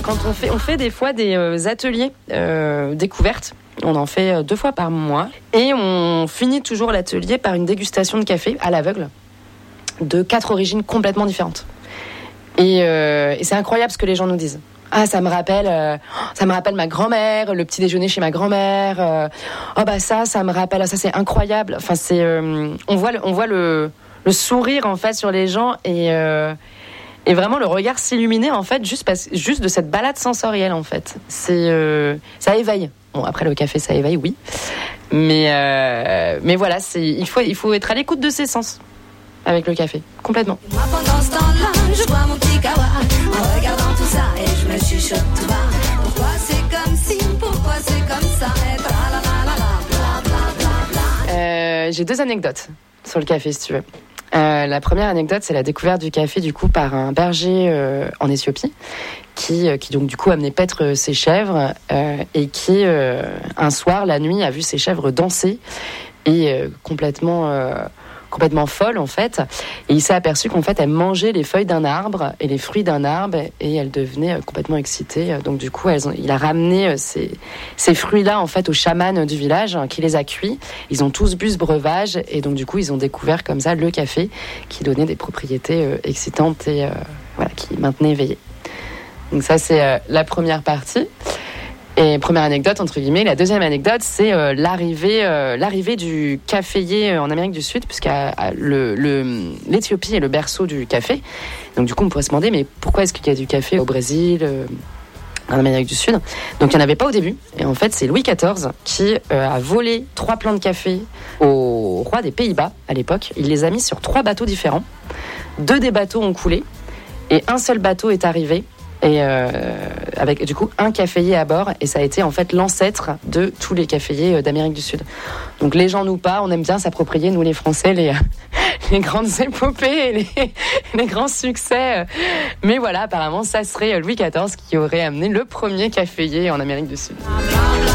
quand on fait des fois des ateliers découvertes. On en fait 2 fois par mois. Et on finit toujours l'atelier par une dégustation de café à l'aveugle de 4 origines complètement différentes. Et c'est incroyable ce que les gens nous disent. Ah, ça me rappelle ma grand-mère, le petit déjeuner chez ma grand-mère. Ça me rappelle, ça c'est incroyable. Enfin, on voit le sourire en fait sur les gens et vraiment le regard s'illuminer en fait juste de cette balade sensorielle en fait. Ça éveille. Bon, après le café ça éveille, oui. Mais voilà, il faut être à l'écoute de ses sens avec le café, complètement. Moi pendant ce temps-là, je bois mon petit kawa en regardant tout ça et je me chuchote tout bas. Pourquoi c'est comme si, pourquoi c'est comme ça et bla la la la la bla bla bla bla. J'ai 2 anecdotes sur le café si tu veux. La première anecdote, c'est la découverte du café du coup par un berger en Éthiopie qui donc du coup amenait paître ses chèvres et qui un soir la nuit a vu ses chèvres danser et complètement folle en fait, et il s'est aperçu qu'en fait elle mangeait les feuilles d'un arbre et les fruits d'un arbre et elle devenait complètement excitée. Donc du coup il a ramené ces fruits-là en fait au chaman du village qui les a cuits. Ils ont tous bu ce breuvage et donc du coup ils ont découvert comme ça le café qui donnait des propriétés excitantes et qui maintenait éveillé. Donc ça c'est la première partie. Et première anecdote, entre guillemets. La deuxième anecdote, c'est l'arrivée du caféier en Amérique du Sud, puisque l'Éthiopie est le berceau du café. Donc du coup, on pourrait se demander, mais pourquoi est-ce qu'il y a du café au Brésil, en Amérique du Sud ? Donc il n'y en avait pas au début. Et en fait, c'est Louis XIV qui a volé 3 plants de café au roi des Pays-Bas, à l'époque. Il les a mis sur 3 bateaux différents. 2 des bateaux ont coulé, et un seul bateau est arrivé. Et avec du coup un caféier à bord, et ça a été en fait l'ancêtre de tous les caféiers d'Amérique du Sud. Donc les gens nous pas, on aime bien s'approprier, nous les Français, les grandes épopées et les grands succès. Mais voilà, apparemment ça serait Louis XIV qui aurait amené le premier caféier en Amérique du Sud.